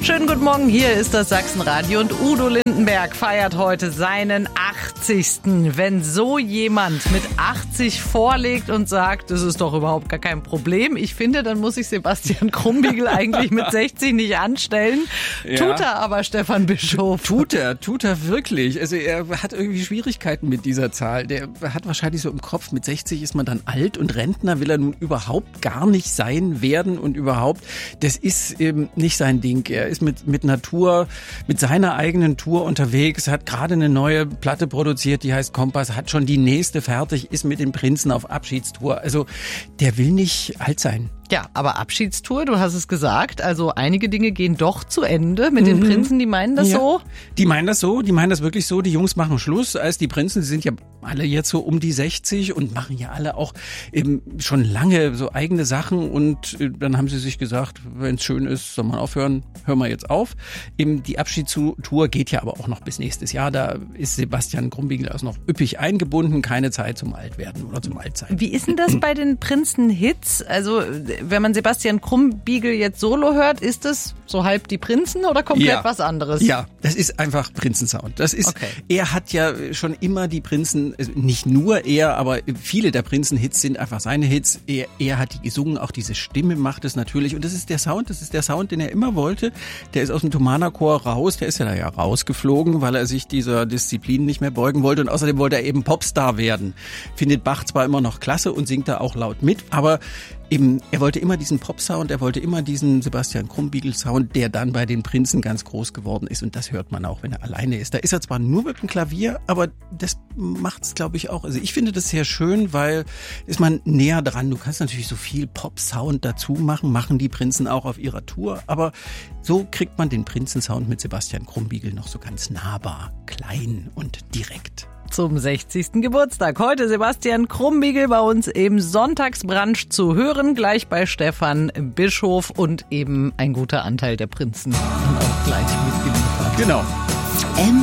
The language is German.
Schönen guten Morgen, hier ist das Sachsenradio und Udo Lindenberg feiert heute seinen 80. Wenn so jemand mit 80 vorlegt und sagt, das ist doch überhaupt gar kein Problem, ich finde, dann muss ich Sebastian Krumbiegel eigentlich mit 60 nicht anstellen. Ja. Tut er aber, Stefan Bischof. Tut er wirklich. Also er hat irgendwie Schwierigkeiten mit dieser Zahl. Der hat wahrscheinlich so im Kopf, mit 60 ist man dann alt und Rentner will er nun überhaupt gar nicht sein werden und überhaupt, das ist eben nicht sein Ding. Er ist mit Natur, mit seiner eigenen Tour unterwegs, hat gerade eine neue Platte produziert, die heißt Kompass, hat schon die nächste fertig, ist mit den Prinzen auf Abschiedstour. Also der will nicht alt sein. Ja, aber Abschiedstour, du hast es gesagt, also einige Dinge gehen doch zu Ende mit den Prinzen, die meinen das so? Die meinen das wirklich so, die Jungs machen Schluss, als die Prinzen, die sind ja alle jetzt so um die 60 und machen ja alle auch eben schon lange so eigene Sachen und dann haben sie sich gesagt, wenn es schön ist, soll man aufhören, hören wir jetzt auf. Eben die Abschiedstour geht ja aber auch noch bis nächstes Jahr, da ist Sebastian Krumbiegel also noch üppig eingebunden, keine Zeit zum Altwerden oder zum Altsein. Wie ist denn das bei den Prinzen-Hits? Also wenn man Sebastian Krumbiegel jetzt solo hört, ist das so halb die Prinzen oder komplett was anderes? Ja, das ist einfach Prinzensound. Das ist, okay. Er hat ja schon immer die Prinzen, nicht nur er, aber viele der Prinzen-Hits sind einfach seine Hits. Er hat die gesungen, auch diese Stimme macht es natürlich. Und das ist der Sound, den er immer wollte. Der ist aus dem Thomanerchor raus, der ist ja da ja rausgeflogen, weil er sich dieser Disziplin nicht mehr beugen wollte. Und außerdem wollte er eben Popstar werden. Findet Bach zwar immer noch klasse und singt da auch laut mit, aber eben, er wollte immer diesen Pop-Sound, er wollte immer diesen Sebastian Krumbiegel-Sound, der dann bei den Prinzen ganz groß geworden ist. Und das hört man auch, wenn er alleine ist. Da ist er zwar nur mit dem Klavier, aber das macht's, glaube ich, auch. Also ich finde das sehr schön, weil ist man näher dran. Du kannst natürlich so viel Pop-Sound dazu machen die Prinzen auch auf ihrer Tour. Aber so kriegt man den Prinzen-Sound mit Sebastian Krumbiegel noch so ganz nahbar, klein und direkt. Zum 60. Geburtstag. Heute Sebastian Krumbiegel bei uns im Sonntagsbrunch zu hören, gleich bei Stefan Bischof und eben ein guter Anteil der Prinzen. Und auch gleich mitgeliefert. Genau.